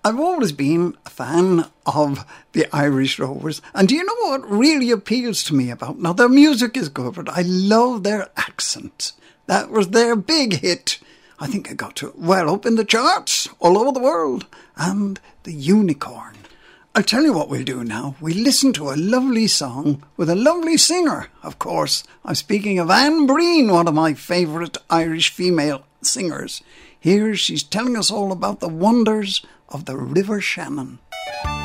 I've always been a fan of the Irish Rovers, and do you know what really appeals to me about? Now, their music is good, but I love their accent. That was their big hit. I think it got up in the charts all over the world, and the Unicorn. I'll tell you what we'll do now. We'll listen to a lovely song with a lovely singer, of course. I'm speaking of Anne Breen, one of my favourite Irish female singers. Here she's telling us all about the wonders of the River Shannon.